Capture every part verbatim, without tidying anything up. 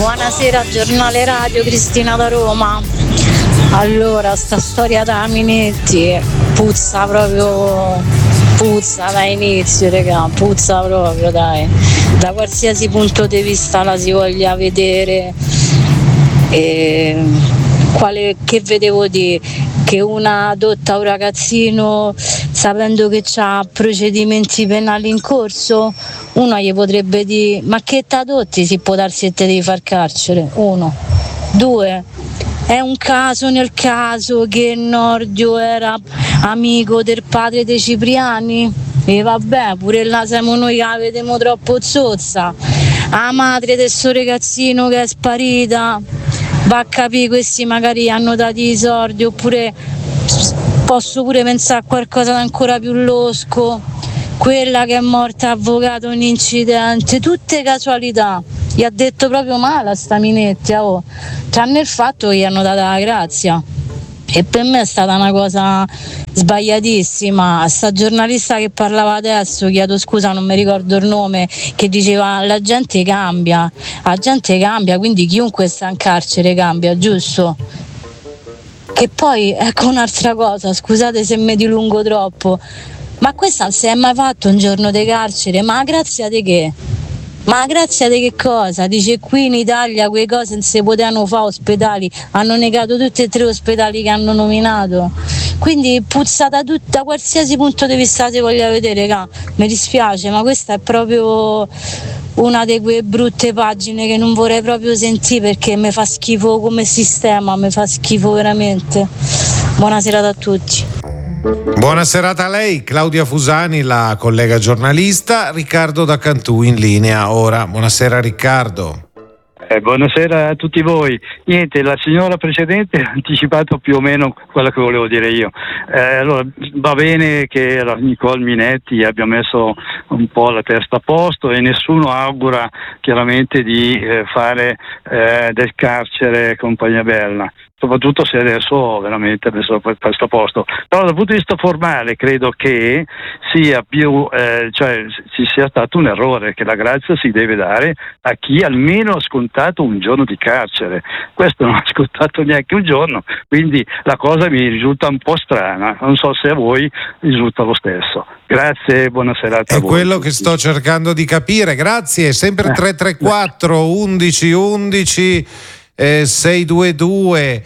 Buonasera, giornale radio, Cristina da Roma. Allora, sta storia da Minetti puzza proprio, puzza da inizio, raga, puzza proprio, dai. Da qualsiasi punto di vista la si voglia vedere. E quale, che vedevo di che una adotta un ragazzino sapendo che c'ha procedimenti penali in corso, uno gli potrebbe dire ma che t'adotti, si può darsi e te devi far carcere, uno. Due, è un caso nel caso che Nordio era amico del padre dei Cipriani e vabbè, pure là siamo noi che la vediamo troppo zozza. La madre del suo ragazzino che è sparita, va a capire, questi magari hanno dato i soldi, oppure posso pure pensare a qualcosa di ancora più losco, quella che è morta avvocato in incidente, tutte casualità. Gli ha detto proprio male a sta Minetti, oh. Tranne il fatto che gli hanno dato la grazia, e per me è stata una cosa sbagliatissima. Sta giornalista che parlava adesso, chiedo scusa, non mi ricordo il nome, che diceva la gente cambia, la gente cambia, quindi chiunque sta in carcere cambia, giusto? Che poi, ecco un'altra cosa, scusate se mi dilungo troppo, ma questa non si è mai fatto un giorno di carcere, ma grazie a te che? Ma grazie a te che cosa? Dice qui in Italia quelle cose non si potevano fare, ospedali, hanno negato tutti e tre ospedali che hanno nominato, quindi puzza da, tut- da qualsiasi punto di vista si voglia vedere, ca. Mi dispiace, ma questa è proprio una di quelle brutte pagine che non vorrei proprio sentire, perché mi fa schifo come sistema, mi fa schifo veramente. Buona serata a tutti. Buona serata a lei, Claudia Fusani, la collega giornalista. Riccardo da Cantù in linea ora. Buonasera Riccardo. Eh, buonasera a tutti voi. Niente, la signora precedente ha anticipato più o meno quello che volevo dire io. Eh, allora, va bene che la Nicole Minetti abbia messo un po' la testa a posto e nessuno augura chiaramente di eh, fare eh, del carcere compagnia bella, soprattutto se adesso veramente ha messo questo a posto. Però dal punto di vista formale credo che sia più eh, cioè ci sia stato un errore, che la grazia si deve dare a chi almeno ha scontato un giorno di carcere. Questo non ha scontato neanche un giorno, quindi la cosa mi risulta un po' strana, non so se a voi risulta lo stesso. Grazie, buona serata a È voi. quello che sto cercando di capire, grazie. Sempre tre tre quattro undici undici Eh, sei due due,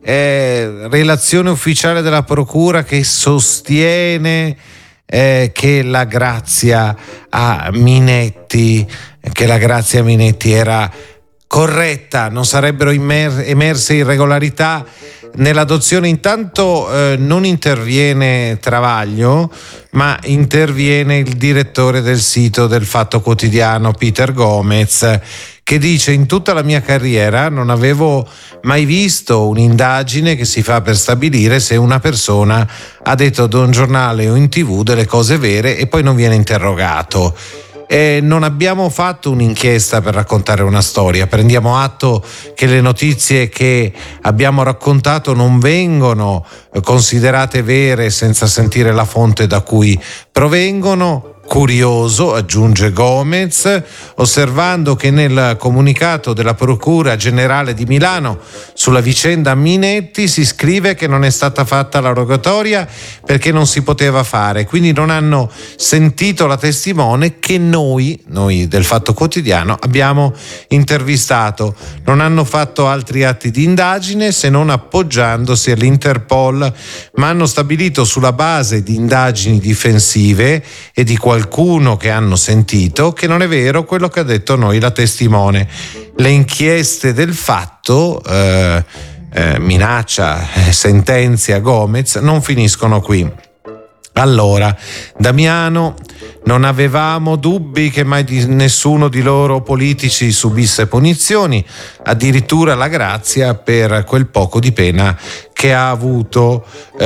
eh, relazione ufficiale della procura che sostiene eh, che la grazia a Minetti che la grazia a Minetti era corretta, non sarebbero immer- emerse irregolarità nell'adozione. Intanto eh, non interviene Travaglio, ma interviene il direttore del sito del Fatto Quotidiano, Peter Gomez, che dice: in tutta la mia carriera non avevo mai visto un'indagine che si fa per stabilire se una persona ha detto ad un giornale o in tv delle cose vere e poi non viene interrogato. E non abbiamo fatto un'inchiesta per raccontare una storia, prendiamo atto che le notizie che abbiamo raccontato non vengono considerate vere senza sentire la fonte da cui provengono. Curioso, aggiunge Gomez, osservando che nel comunicato della Procura Generale di Milano sulla vicenda Minetti si scrive che non è stata fatta la rogatoria perché non si poteva fare, quindi non hanno sentito la testimone che noi, noi del Fatto Quotidiano, abbiamo intervistato. Non hanno fatto altri atti di indagine se non appoggiandosi all'Interpol, ma hanno stabilito sulla base di indagini difensive e di qualcuno che hanno sentito che non è vero quello che ha detto noi la testimone. Le inchieste del Fatto, eh, eh, minaccia, eh, sentenzia Gomez, non finiscono qui. Allora, Damiano, non avevamo dubbi che mai di nessuno di loro politici subisse punizioni, addirittura la grazia per quel poco di pena che ha avuto.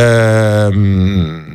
Ehm,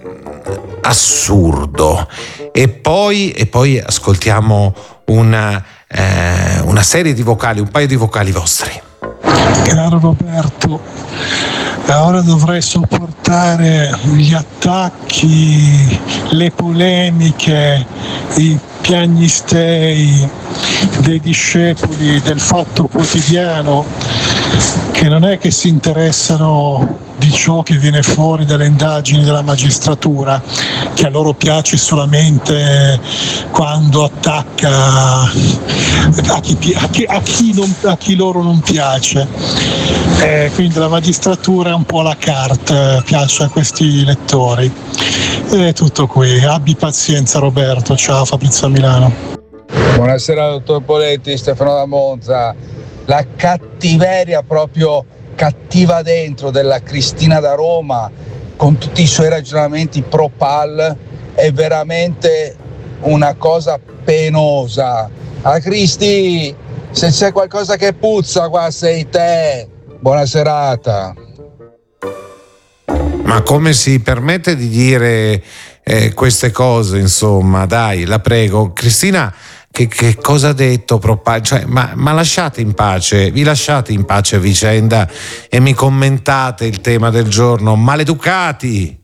assurdo. E poi, e poi ascoltiamo una, eh, una serie di vocali, un paio di vocali vostri. Caro Roberto, ora dovrei sopportare gli attacchi, le polemiche, i piagnistei dei discepoli del Fatto Quotidiano, che non è che si interessano di ciò che viene fuori dalle indagini della magistratura, che a loro piace solamente quando attacca a chi, a chi, a chi, non, a chi loro non piace. Eh, quindi la magistratura è un po' la carte, piace a questi lettori. È tutto qui, abbi pazienza Roberto, ciao Fabrizio Milano. Buonasera dottor Poletti, Stefano da Monza. La cattiveria proprio cattiva dentro della Cristina da Roma, con tutti i suoi ragionamenti pro Pal, è veramente una cosa penosa. A Cristi, se c'è qualcosa che puzza qua sei te. Buona serata. Ma come si permette di dire eh, queste cose, insomma, dai, la prego. Cristina, che, che cosa ha detto? Cioè, ma, ma lasciate in pace, vi lasciate in pace a vicenda e mi commentate il tema del giorno, maleducati.